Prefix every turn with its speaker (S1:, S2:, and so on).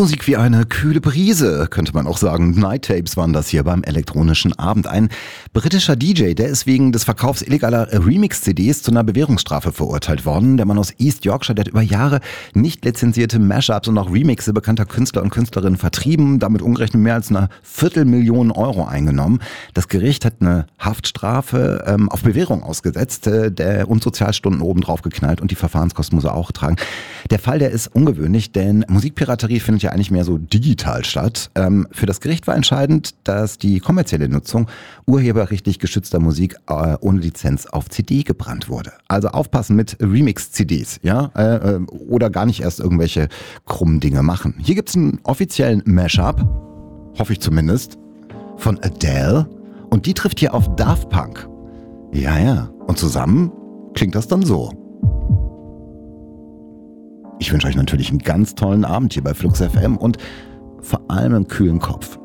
S1: Musik wie eine kühle Brise, könnte man auch sagen. Night Tapes waren das hier beim elektronischen Abend. Ein britischer DJ, der ist wegen des Verkaufs illegaler Remix-CDs zu einer Bewährungsstrafe verurteilt worden. Der Mann aus East Yorkshire, der hat über Jahre nicht lizenzierte Mashups und auch Remixe bekannter Künstler und Künstlerinnen vertrieben, damit umgerechnet mehr als eine Viertelmillion Euro eingenommen. Das Gericht hat eine Haftstrafe auf Bewährung ausgesetzt und Sozialstunden obendrauf geknallt und die Verfahrenskosten muss er auch tragen. Der Fall, der ist ungewöhnlich, denn Musikpiraterie findet ja eigentlich mehr so digital statt. Für das Gericht war entscheidend, dass die kommerzielle Nutzung urheberrechtlich geschützter Musik ohne Lizenz auf CD gebrannt wurde. Also aufpassen mit Remix-CDs, ja, oder gar nicht erst irgendwelche krummen Dinge machen. Hier gibt's einen offiziellen Mashup, hoffe ich zumindest, von Adele und die trifft hier auf Daft Punk. Ja, und zusammen klingt das dann so. Ich wünsche euch natürlich einen ganz tollen Abend hier bei Flux FM und vor allem einen kühlen Kopf.